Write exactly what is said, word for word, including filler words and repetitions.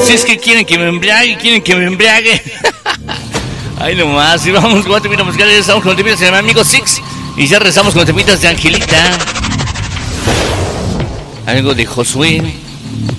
Si es que quieren que me embriague, quieren que me embriague. Ay, nomás, y vamos con temitas musicales, estamos con temitas de mi amigo Six. Y ya rezamos con temitas de Angelita. Algo de Josué.